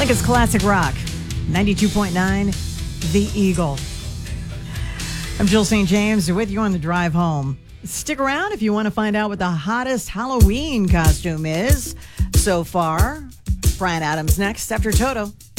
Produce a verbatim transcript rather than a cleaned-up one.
Lincoln's Classic Rock, ninety-two point nine, The Eagle. I'm Jill Saint James with you on the drive home. Stick around if you want to find out what the hottest Halloween costume is so far. Brian Adams next after Toto.